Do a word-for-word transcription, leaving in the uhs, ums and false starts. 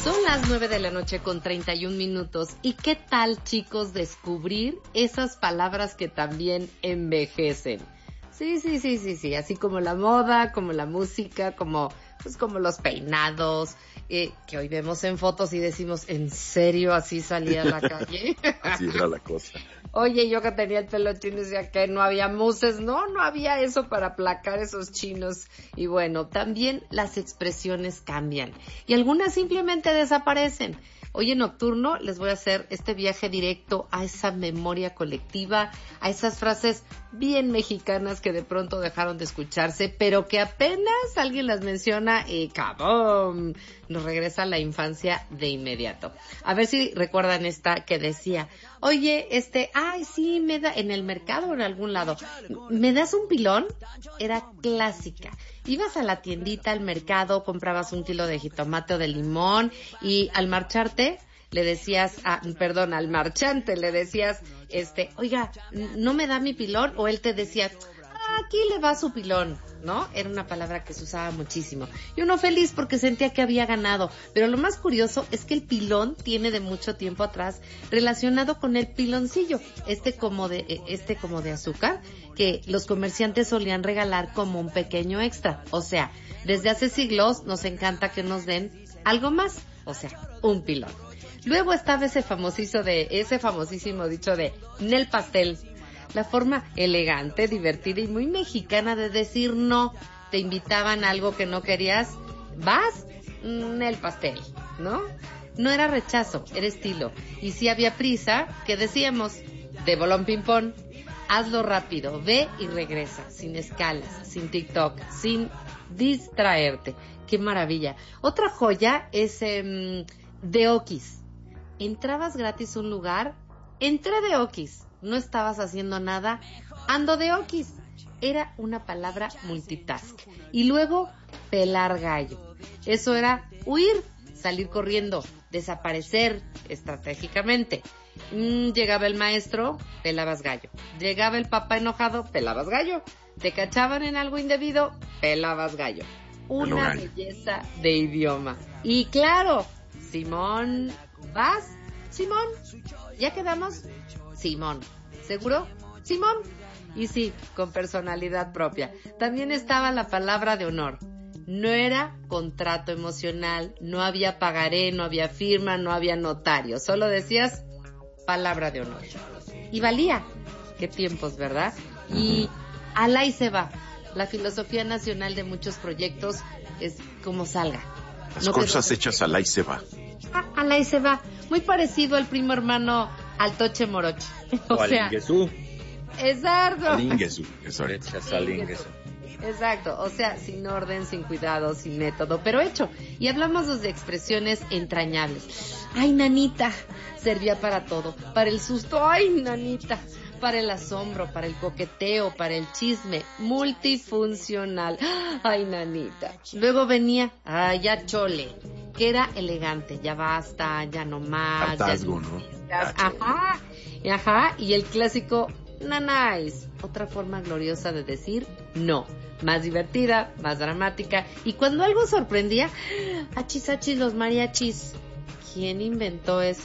Son las nueve de la noche con treinta y un minutos. ¿Y qué tal, chicos, descubrir esas palabras que también envejecen? Sí, sí, sí, sí, sí. Así como la moda, como la música, como, pues como los peinados, eh, que hoy vemos en fotos y decimos, ¿en serio así salía a la calle? Así era la cosa. Oye, yo que tenía el pelo chino decía que no había muses, no, no había eso para aplacar esos chinos. Y bueno, también las expresiones cambian y algunas simplemente desaparecen. Hoy en Nocturno les voy a hacer este viaje directo a esa memoria colectiva, a esas frases bien mexicanas que de pronto dejaron de escucharse, pero que apenas alguien las menciona y ¡cabum! Nos regresa a la infancia de inmediato. A ver si recuerdan esta que decía, oye, este, ay, sí, me da, en el mercado o en algún lado, ¿me das un pilón? Era clásica. Ibas a la tiendita, al mercado, comprabas un kilo de jitomate o de limón y al marcharte le decías, a, perdón, al marchante le decías, este, oiga, ¿no me da mi pilón? O él te decía, ah, aquí le va su pilón, ¿no? Era una palabra que se usaba muchísimo. Y uno feliz porque sentía que había ganado. Pero lo más curioso es que el pilón tiene de mucho tiempo atrás relacionado con el piloncillo, este como de, este como de azúcar, que los comerciantes solían regalar como un pequeño extra. O sea, desde hace siglos nos encanta que nos den algo más, o sea, un pilón. Luego estaba ese famosísimo de, ese famosísimo dicho de Nel pastel. La forma elegante, divertida y muy mexicana de decir no. Te invitaban a algo que no querías, vas, Nel pastel, ¿no? No era rechazo, era estilo. Y si había prisa, ¿qué decíamos? De bolón ping-pong. Hazlo rápido, ve y regresa, sin escalas, sin TikTok, sin distraerte. ¡Qué maravilla! Otra joya es eh, de Okis. Entrabas gratis a un lugar, entré de Okis. No estabas haciendo nada, ando de Okis. Era una palabra multitask. Y luego, pelar gallo. Eso era huir, salir corriendo, desaparecer estratégicamente. Mm, llegaba el maestro, pelabas gallo. Llegaba el papá enojado, pelabas gallo. Te cachaban en algo indebido, pelabas gallo. Una belleza de idioma. Y claro, Simón, ¿vas? Simón, ¿ya quedamos? Simón. ¿Seguro? Simón. Y sí, con personalidad propia. También estaba la palabra de honor. No era contrato emocional, no había pagaré, no había firma, no había notario. Solo decías palabra de honor. Y valía. Qué tiempos, ¿verdad? Y alá y se va. La filosofía nacional de muchos proyectos es como salga. Las no cosas hechas alá y se va. Ah, alá y se va. Muy parecido al primo hermano al Toche Moroche. O, o sea, Alinguesú. Exacto. Alinguesú. Alinguesú. Exacto, o sea, sin orden, sin cuidado, sin método, pero hecho. Y hablamos de expresiones entrañables. Ay, nanita, servía para todo. Para el susto, ay, nanita. Para el asombro, para el coqueteo, para el chisme. Multifuncional. Ay, nanita. Luego venía, ay, ya chole, que era elegante. Ya basta, ya no más. Hartazgo, ¿no? Ajá, ajá. Y el clásico, nanáis. Otra forma gloriosa de decir no. Más divertida, más dramática. Y cuando algo sorprendía, achis, achis, los mariachis. ¿Quién inventó eso?